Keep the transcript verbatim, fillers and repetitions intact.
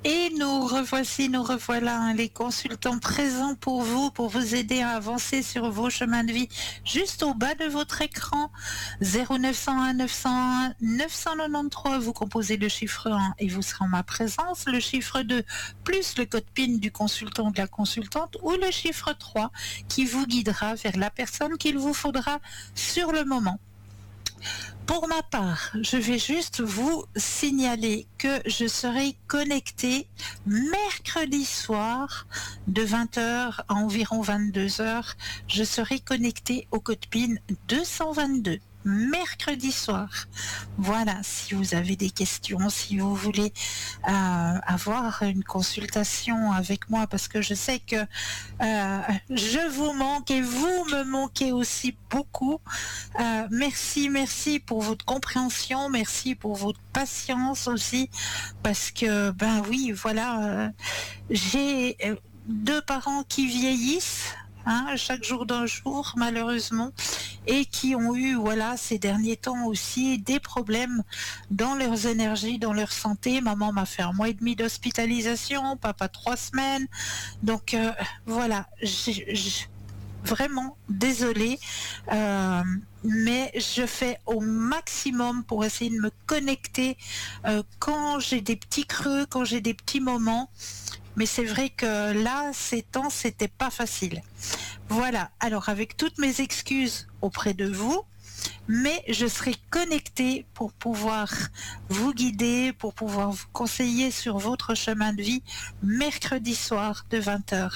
Et nous revoici, nous revoilà, hein, les consultants présents pour vous, pour vous aider à avancer sur vos chemins de vie. Juste au bas de votre écran, zéro neuf cent un neuf cent un neuf cent quatre-vingt-treize, vous composez le chiffre un et vous serez en ma présence, le chiffre deux, plus le code PIN du consultant ou de la consultante, ou le chiffre trois qui vous guidera vers la personne qu'il vous faudra sur le moment. Pour ma part, je vais juste vous signaler que je serai connectée mercredi soir de vingt heures à environ vingt-deux heures. Je serai connectée au code PIN deux cent vingt-deux. Mercredi soir. Voilà, si vous avez des questions, si vous voulez euh, avoir une consultation avec moi, parce que je sais que euh, je vous manque et vous me manquez aussi beaucoup. Euh, merci, merci pour votre compréhension, merci pour votre patience aussi, parce que, ben oui, voilà, euh, j'ai euh, deux parents qui vieillissent, hein, chaque jour d'un jour, malheureusement, et qui ont eu, voilà, ces derniers temps aussi, des problèmes dans leurs énergies, dans leur santé. Maman m'a fait un mois et demi d'hospitalisation, papa trois semaines. Donc, euh, voilà, j'ai, j'ai, vraiment désolée, euh, mais je fais au maximum pour essayer de me connecter euh, quand j'ai des petits creux, quand j'ai des petits moments. Mais c'est vrai que là, ces temps, c'était pas facile. Voilà, alors avec toutes mes excuses auprès de vous, mais je serai connectée pour pouvoir vous guider, pour pouvoir vous conseiller sur votre chemin de vie mercredi soir de vingt heures